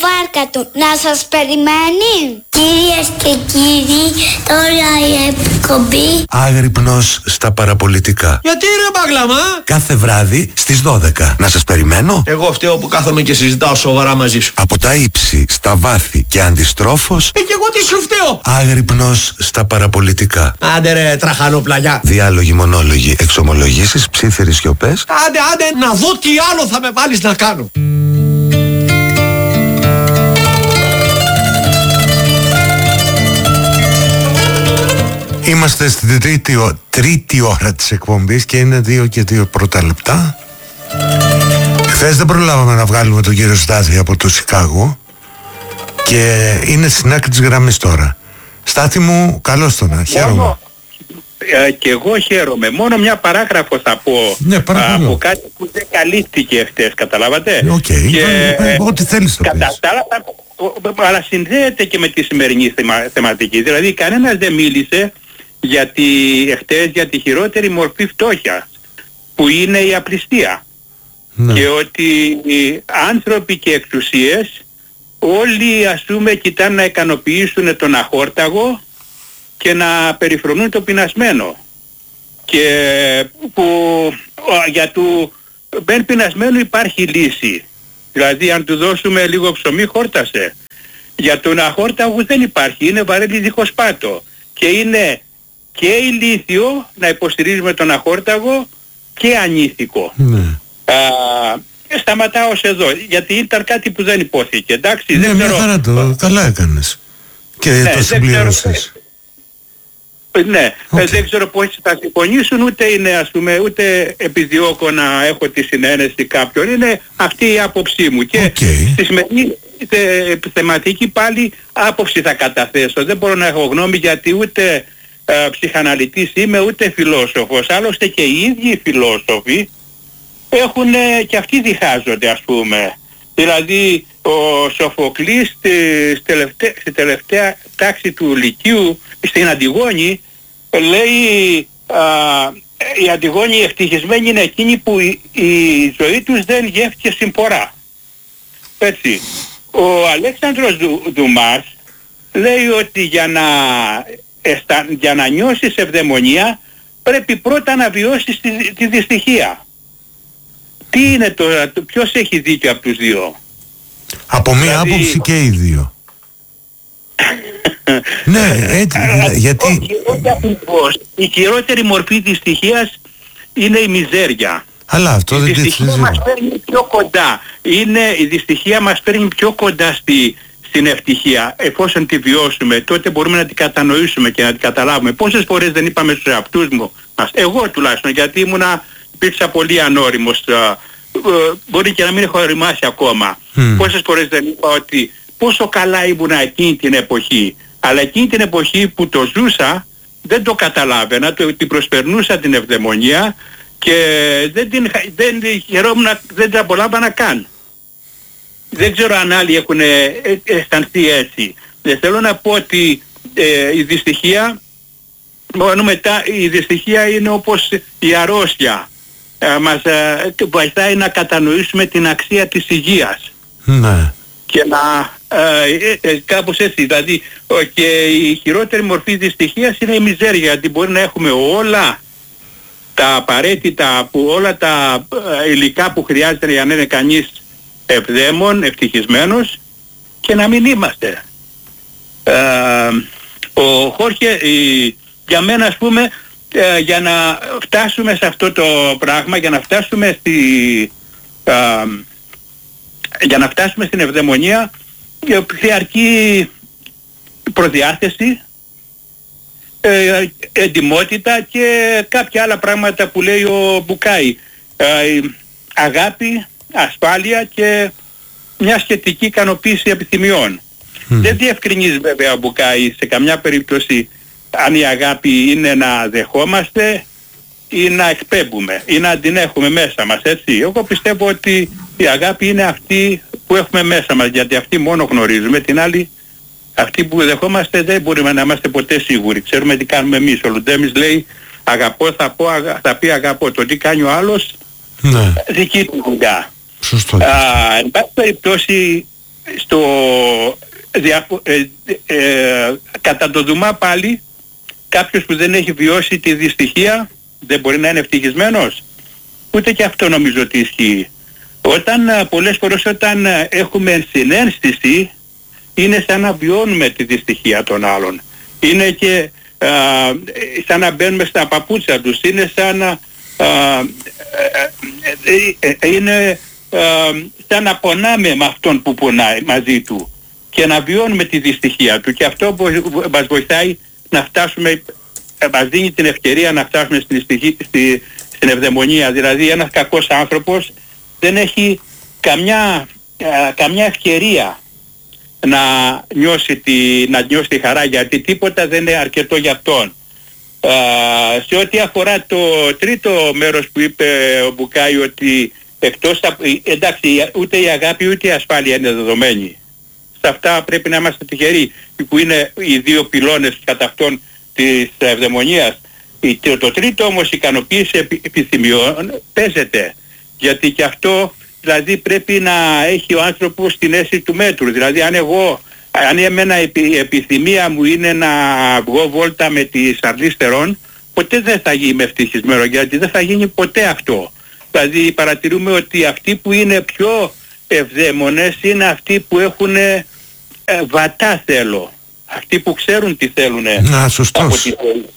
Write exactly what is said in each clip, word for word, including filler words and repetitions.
βάρκα του να σας περιμένει. Κυρίες και κύριοι, τώρα η εκπομπή Άγρυπνος στα παραπολιτικά. Γιατί ρε Μπαγλαμά? Κάθε βράδυ στις δώδεκα. Να σας περιμένω. Εγώ φταίω που κάθομαι και συζητάω σοβαρά μαζί σου. Από τα ύψη, στα βάθη και αντιστρόφως. Ε, και εγώ τι σου φταίω? Άγρυπνος στα παραπολιτικά. Άντε ρε τραχανοπλαγιά. Διάλογοι, μονόλογοι, εξομολογήσεις, ψήθυρες σιωπές. Άντε, άντε, να δω τι άλλο θα με βάλεις να κάνω. Είμαστε στην τρίτη, ο, τρίτη ώρα της εκπομπής και είναι δύο και δύο πρώτα λεπτά. Χθες δεν προλάβαμε να βγάλουμε τον κύριο Στάθη από το Σικάγο και είναι στην άκρη της γραμμής τώρα. Στάθη μου, καλώς το να, χαίρομαι. Ε, και εγώ χαίρομαι. Μόνο μια παράγραφο θα πω, ναι, α, από κάτι που δεν καλύφθηκε χτες, καταλάβατε. Οκ, okay. Και, ε, ό,τι θέλεις το κατά, πεις. αλλά, αλλά συνδέεται και με τη σημερινή θεμα, θεματική. Δηλαδή κανένας δεν μίλησε για τη, χτες για τη χειρότερη μορφή φτώχεια, που είναι η απληστία. Ναι. Και ότι οι άνθρωποι και εξουσίες όλοι, ας πούμε, κοιτάνε να ικανοποιήσουν τον αχόρταγο και να περιφρονούν το πεινασμένο. Και που για του μπεν πεινασμένου υπάρχει λύση. Δηλαδή αν του δώσουμε λίγο ψωμί, χόρτασε. Για τον αχόρταγο δεν υπάρχει, είναι βαρέλι δίχως πάτο. Και είναι και ηλίθιο να υποστηρίζουμε τον αχόρταγο και ανήθικο. Ναι. Α, σταματάω ως εδώ, γιατί ήταν κάτι που δεν υπόθηκε. Εντάξει, ναι, δεν μια ξέρω... χαρά το, καλά έκανες. Και ναι, το συμπλήρωσες. Ναι, okay. δεν ξέρω πώς θα συμφωνήσουν, ούτε είναι, ας πούμε, ούτε επιδιώκω να έχω τη συνένεση κάποιον. Είναι αυτή η άποψή μου. Και okay. στη σημερινή θε, θεματική πάλι άποψη θα καταθέσω. Δεν μπορώ να έχω γνώμη, γιατί ούτε ε, ψυχαναλυτής είμαι, ούτε φιλόσοφος. Άλλωστε και οι ίδιοι οι φιλόσοφοι έχουν ε, και αυτοί διχάζονται, ας πούμε. Δηλαδή ο Σοφοκλής στη, τελευταία, στη τελευταία τάξη του Λυκείου, στην Αντιγόνη, λέει α, η Αντιγόνη ευτυχισμένη είναι εκείνη που η, η ζωή τους δεν γεύτηκε συμπορά. Έτσι. Ο Αλέξανδρος Δου, Δουμάς λέει ότι για να, εστα, για να νιώσεις ευδαιμονία πρέπει πρώτα να βιώσεις τη, τη δυστυχία. Τι είναι τώρα, το, ποιος έχει δίκιο από τους δύο? Από μία δηλαδή... άποψη και οι δύο. Ναι, έτσι, γιατί... Όχι, όχι ακριβώς. Η χειρότερη μορφή δυστυχίας είναι η μιζέρια. Αλλά αυτό η δεν δυστυχία μας παίρνει πιο κοντά. Είναι, η δυστυχία μας παίρνει πιο κοντά στη, στην ευτυχία. Εφόσον τη βιώσουμε, τότε μπορούμε να την κατανοήσουμε και να την καταλάβουμε. Πόσες φορές δεν είπαμε στους εαυτούς μου, μας, εγώ τουλάχιστον, γιατί ήμουνα, υπήρξα πολύ ανώριμος, μπορεί και να μην έχω οριμάσει ακόμα. Mm. Πόσες φορές δεν είπα ότι πόσο καλά ήμουνα εκείνη την εποχή. Αλλά εκείνη την εποχή που το ζούσα δεν το καταλάβαινα, το, την προσπερνούσα την ευδαιμονία και δεν την, δεν, χαιρόμουν, δεν την απολάμβανα καν. Δεν ξέρω αν άλλοι έχουν αισθανθεί έτσι. Δεν θέλω να πω ότι ε, η δυστυχία, μόνο μετά η δυστυχία είναι όπως η αρρώστια. Ε, μας ε, βοηθάει να κατανοήσουμε την αξία της υγείας. Ναι. Και να ε, ε, κάπως έτσι, δηλαδή ε, και η χειρότερη μορφή δυστυχίας είναι η μιζέρια, γιατί μπορεί να έχουμε όλα τα απαραίτητα, που, όλα τα ε, υλικά που χρειάζεται για να είναι κανείς ευδαίμων, ευτυχισμένος, και να μην είμαστε. Ε, ο Χόρχε, η, για μένα ας πούμε, ε, για να φτάσουμε σε αυτό το πράγμα, για να φτάσουμε στη... Ε, για να φτάσουμε στην ευδαιμονία χρειαρκεί προδιάθεση, ε, εντιμότητα και κάποια άλλα πράγματα που λέει ο Μπουκάη. Ε, αγάπη, ασφάλεια και μια σχετική ικανοποίηση επιθυμιών. Mm. Δεν διευκρινίζει βέβαια ο Μπουκάη σε καμιά περίπτωση αν η αγάπη είναι να δεχόμαστε ή να εκπέμπουμε ή να την έχουμε μέσα μας, έτσι. Εγώ πιστεύω ότι η αγάπη είναι αυτή που έχουμε μέσα μας, γιατί αυτή μόνο γνωρίζουμε, την άλλη, αυτή που δεχόμαστε δεν μπορούμε να είμαστε ποτέ σίγουροι. Ξέρουμε τι κάνουμε εμείς. Ο Λουντέμις λέει αγαπώ, θα, πω, αγα... θα πει αγαπώ. Το τι κάνει ο άλλος, ναι, δική του δουλειά. Σωστό. Α, εν πάση περιπτώσει στο, δια, ε, ε, κατά το Δουμά πάλι, κάποιος που δεν έχει βιώσει τη δυστυχία δεν μπορεί να είναι ευτυχισμένος. Ούτε και αυτό νομίζω ότι ισχύει. Όταν, πολλές φορές όταν έχουμε συναίσθηση, είναι σαν να βιώνουμε τη δυστυχία των άλλων. Είναι και α, σαν να μπαίνουμε στα παπούτσια τους. Είναι σαν να, α, ε, ε, είναι α, σαν να πονάμε με αυτόν που πονάει μαζί του και να βιώνουμε τη δυστυχία του. Και αυτό μας βοηθάει να φτάσουμε, μας δίνει την ευκαιρία να φτάσουμε στην, στη, στην ευδαιμονία. Δηλαδή ένας κακός άνθρωπος δεν έχει καμιά, α, καμιά ευκαιρία να νιώσει, τη, να νιώσει τη χαρά, γιατί τίποτα δεν είναι αρκετό για αυτόν. Α, σε ό,τι αφορά το τρίτο μέρος που είπε ο Μπουκάη, ότι εκτός, εντάξει, ούτε η αγάπη ούτε η ασφάλεια είναι δεδομένη. Σε αυτά πρέπει να είμαστε τυχεροί, που είναι οι δύο πυλώνες κατά αυτόν της ευδαιμονίας. Το, το τρίτο όμως, η ικανοποίηση επιθυμιών, παίζεται, γιατί και αυτό δηλαδή πρέπει να έχει ο άνθρωπος την αίσθηση του μέτρου. Δηλαδή αν εγώ, αν εμένα η επιθυμία μου είναι να βγω βόλτα με τις αρλίστερον, ποτέ δεν θα γίνει ευτυχισμένο, γιατί δεν θα γίνει ποτέ αυτό. Δηλαδή παρατηρούμε ότι αυτοί που είναι πιο ευδαίμονες είναι αυτοί που έχουν ε, βατά θέλω. Αυτοί που ξέρουν τι θέλουν. Να, σωστός.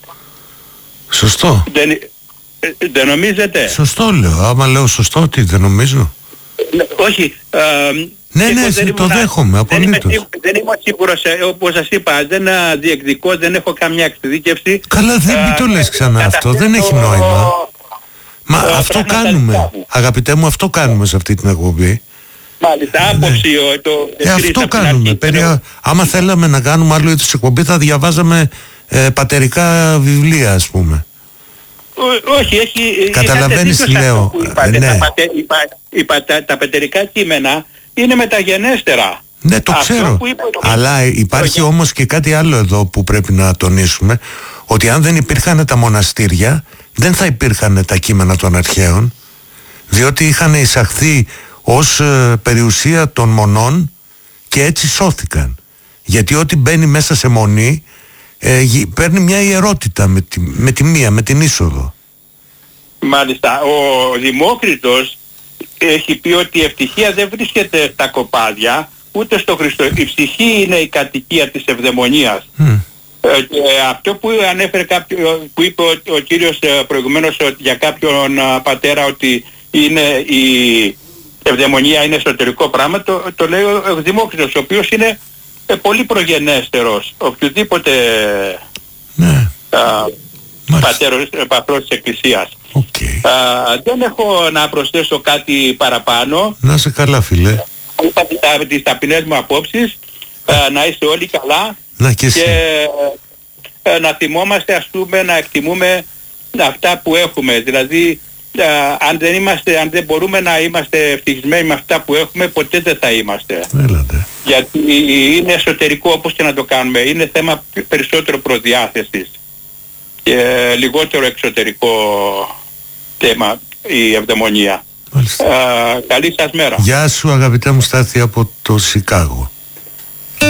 Σωστό. Δεν, ε, δεν νομίζετε? Σωστό λέω. Άμα λέω σωστό, τι δεν νομίζω. Όχι. Ε, ναι, ναι, το ήμουν, δέχομαι, απολύτως. Δεν είμαι, δεν είμαι σίγουρος, ε, όπως σας είπα, δεν διεκδικώ, δεν έχω καμιά εξειδίκευση. Καλά, δεν μην το λες ξανά αυτό, δεν έχει νόημα. Μα ο, αυτό κάνουμε, αγαπητέ μου, αυτό κάνουμε σε αυτή την εκπομπή. Μάλιστα, άποψη. Ναι. Το, ε, αυτό κάνουμε. Περιά, άμα θέλαμε να κάνουμε άλλο είδους εκπομπή, θα διαβάζαμε ε, πατερικά βιβλία, ας πούμε. Ό, όχι, έχει... Καταλαβαίνεις τι λέω. Είπατε, ναι. τα, πατε, είπα, είπα, τα, τα πατερικά κείμενα είναι μεταγενέστερα. Ναι, το αυτό ξέρω. Το... Αλλά υπάρχει το... όμως και κάτι άλλο εδώ που πρέπει να τονίσουμε, ότι αν δεν υπήρχαν τα μοναστήρια, δεν θα υπήρχαν τα κείμενα των αρχαίων, διότι είχαν εισαχθεί ως ε, περιουσία των μονών και έτσι σώθηκαν. Γιατί ό,τι μπαίνει μέσα σε μονή ε, παίρνει μια ιερότητα με τη, με τη μία, με την είσοδο. Μάλιστα. Ο Δημόκριτος έχει πει ότι η ευτυχία δεν βρίσκεται στα κοπάδια ούτε στο Χριστό. Η ψυχή είναι η κατοικία της ευδαιμονίας. Mm. Ε, και αυτό που ανέφερε κάποιο, που είπε ο, ο κύριος προηγουμένως για κάποιον πατέρα, ότι είναι η ευδαιμονία είναι εσωτερικό πράγμα, το, το λέει ο Δημόκριτος, ο οποίος είναι ε, πολύ προγενέστερος οποιοδήποτε ναι. πατέρος, πατρός της Εκκλησίας. Okay. Α, δεν έχω να προσθέσω κάτι παραπάνω. Να είσαι καλά, φίλε. Είπα τις, τις ταπεινές μου απόψεις. Α, να είστε όλοι καλά. Να και, και α, να θυμόμαστε, ας πούμε, να εκτιμούμε αυτά που έχουμε. Δηλαδή α, αν δεν είμαστε, αν δεν μπορούμε να είμαστε ευτυχισμένοι με αυτά που έχουμε, ποτέ δεν θα είμαστε. Έλατε. Γιατί είναι εσωτερικό, όπως και να το κάνουμε. Είναι θέμα περισσότερο προδιάθεσης και λιγότερο εξωτερικό θέμα η ευδαιμονία. Uh, καλή σας μέρα. Γεια σου, αγαπητέ μου, Στάθη από το Σικάγο.